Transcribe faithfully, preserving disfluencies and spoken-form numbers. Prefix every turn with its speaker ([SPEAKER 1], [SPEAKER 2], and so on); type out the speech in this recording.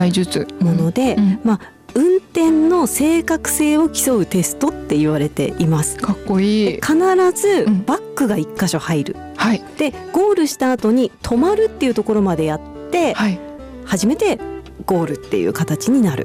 [SPEAKER 1] 術
[SPEAKER 2] もので、
[SPEAKER 1] うんうん
[SPEAKER 2] まあ、運転の正確性を競うテストって言われています。
[SPEAKER 1] かっこいい。
[SPEAKER 2] 必ずバックがいっ箇所入る、
[SPEAKER 1] はい、
[SPEAKER 2] でゴールした後に止まるっていうところまでやって、
[SPEAKER 1] はい、
[SPEAKER 2] 初めてゴールっていう形になる